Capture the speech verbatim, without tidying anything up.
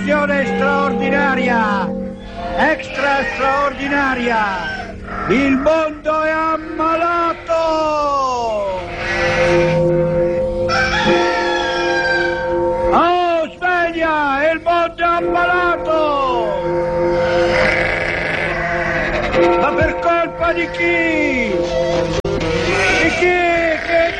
Attenzione straordinaria, extra straordinaria, il mondo è ammalato! Oh, sveglia, il mondo è ammalato! Ma per colpa di chi?